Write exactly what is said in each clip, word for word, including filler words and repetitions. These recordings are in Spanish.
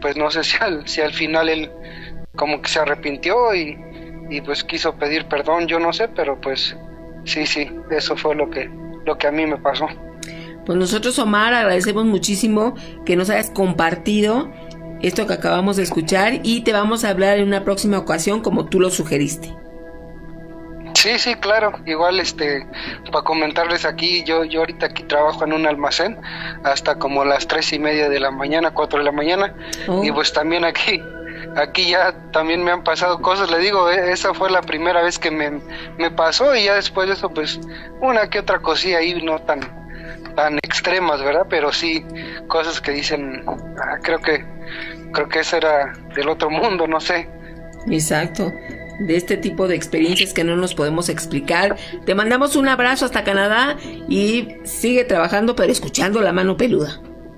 pues no sé si al, si al final él como que se arrepintió y, y pues quiso pedir perdón, yo no sé, pero pues sí, sí, eso fue lo que, lo que a mí me pasó. Pues nosotros, Omar, agradecemos muchísimo que nos hayas compartido esto que acabamos de escuchar y te vamos a hablar en una próxima ocasión como tú lo sugeriste. Sí, sí, claro, igual este, para comentarles aquí, yo, yo ahorita aquí trabajo en un almacén hasta como las tres y media de la mañana, cuatro de la mañana, oh. Y pues también aquí, aquí ya también me han pasado cosas, le digo, eh, esa fue la primera vez que me, me pasó y ya después de eso pues una que otra cosilla ahí no tan, tan extremas, ¿verdad? Pero sí, cosas que dicen, ah, creo que, creo que eso era del otro mundo, no sé. Exacto. De este tipo de experiencias que no nos podemos explicar. Te mandamos un abrazo hasta Canadá y sigue trabajando pero escuchando La Mano Peluda.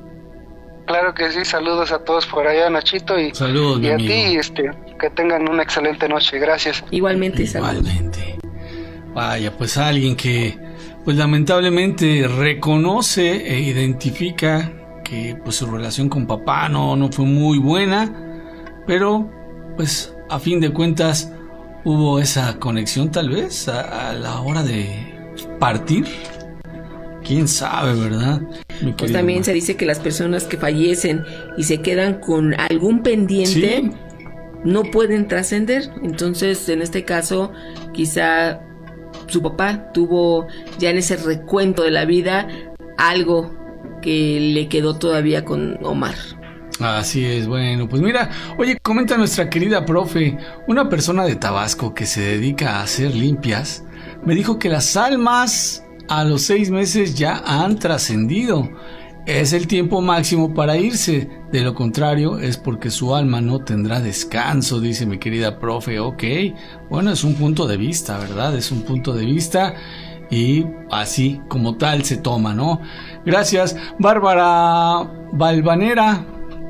Claro que sí, saludos a todos por allá, Nachito, y, saludos, y a amigo. ti, este, que tengan una excelente noche, gracias. Igualmente, Igualmente. Vaya, pues alguien que pues lamentablemente reconoce e identifica que pues su relación con papá no, no fue muy buena, pero pues a fin de cuentas hubo esa conexión tal vez a, a la hora de partir. ¿Quién sabe, verdad? Pues también se dice que las personas que fallecen y se quedan con algún pendiente, ¿sí?, no pueden trascender. Entonces, en este caso, quizá su papá tuvo ya en ese recuento de la vida algo que le quedó todavía con Omar. Así es, bueno, pues mira, oye, comenta nuestra querida profe, una persona de Tabasco que se dedica a hacer limpias, me dijo que las almas a los seis meses ya han trascendido. Es el tiempo máximo para irse, de lo contrario es porque su alma no tendrá descanso, dice mi querida profe. Ok, bueno, es un punto de vista, ¿verdad? Es un punto de vista y así como tal se toma, ¿no? Gracias, Bárbara Valvanera.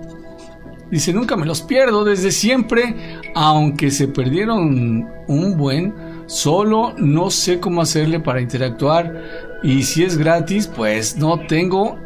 Dice, nunca me los pierdo desde siempre, aunque se perdieron un buen, solo no sé cómo hacerle para interactuar y si es gratis, pues no tengo.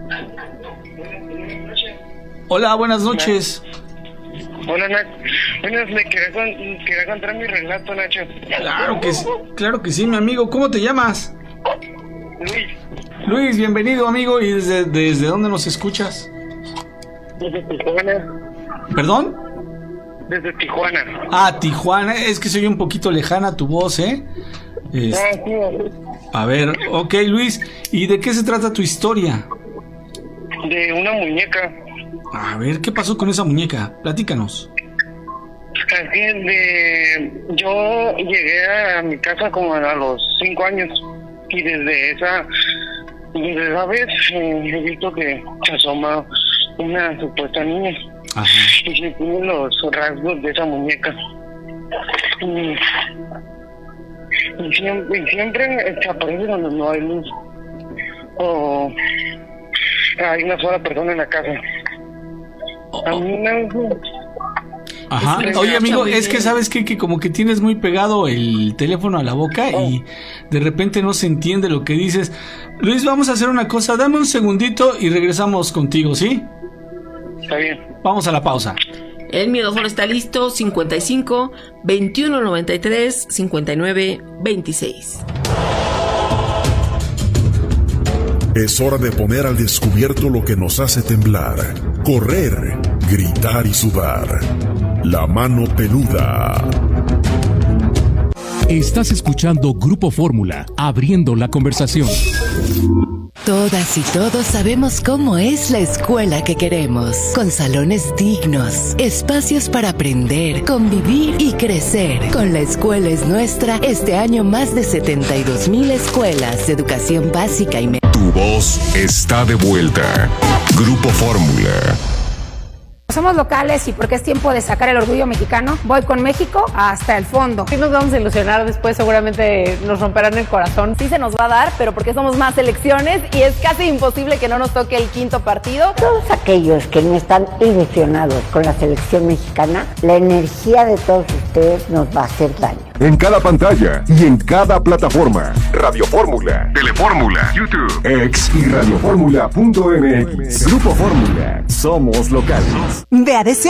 Hola, buenas noches. Hola, Nacho. Bueno, me quería, con, quería contar mi relato, Nacho. Claro que sí, claro que sí, mi amigo. ¿Cómo te llamas? Luis. Luis, bienvenido, amigo. ¿Y desde, desde dónde nos escuchas? Desde Tijuana. ¿Perdón? Desde Tijuana. Ah, Tijuana. Es que soy un poquito lejana tu voz, ¿eh? Es... Ah, sí. A ver, ok, Luis. ¿Y de qué se trata tu historia? De una muñeca. A ver, ¿qué pasó con esa muñeca? Platícanos. Así es, de... yo llegué a mi casa como a los cinco años y desde esa, desde esa vez eh, he visto que se asoma una supuesta niña. Ajá. Y se tiene los rasgos de esa muñeca. Y, y, siempre, y siempre se aparece cuando no hay luz o hay una sola persona en la casa. A mí me... Ajá. Oye, amigo, es que sabes que, que como que tienes muy pegado el teléfono a la boca y de repente no se entiende lo que dices. Luis, vamos a hacer una cosa, dame un segundito y regresamos contigo, ¿sí? Está bien. Vamos a la pausa. El micrófono está listo, cincuenta y cinco, veintiuno noventa y tres, cincuenta y nueve, veintiséis. Es hora de poner al descubierto lo que nos hace temblar, correr, gritar y sudar. La Mano Peluda. Estás escuchando Grupo Fórmula, abriendo la conversación. Todas y todos sabemos cómo es la escuela que queremos, con salones dignos, espacios para aprender, convivir y crecer. Con La Escuela es Nuestra, este año más de setenta y dos mil escuelas de educación básica y media. Tu voz está de vuelta. Grupo Fórmula. Somos locales y porque es tiempo de sacar el orgullo mexicano, voy con México hasta el fondo. Sí nos vamos a ilusionar después, seguramente nos romperán el corazón. Sí se nos va a dar, pero porque somos más selecciones y es casi imposible que no nos toque el quinto partido. Todos aquellos que no están ilusionados con la selección mexicana, la energía de todos ustedes nos va a hacer daño. En cada pantalla y en cada plataforma. Radio Fórmula, Telefórmula, YouTube, X y radioformula punto m x. Grupo Fórmula. Somos locales. Ve a